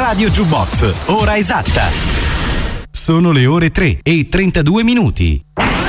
Radio Jukebox, ora esatta. Sono le ore 3:32.